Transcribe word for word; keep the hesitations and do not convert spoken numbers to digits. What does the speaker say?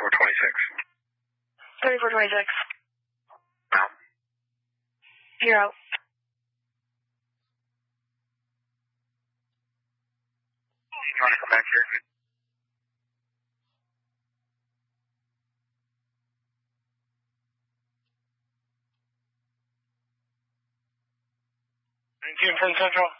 thirty-four twenty-six. thirty-four twenty-six. No. You're out. You want to come back here? nineteen Penn Central.